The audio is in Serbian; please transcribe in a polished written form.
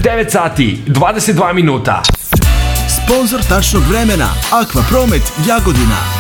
9 sati, 22 minuta. Sponzor tačnog vremena Aquapromet Jagodina.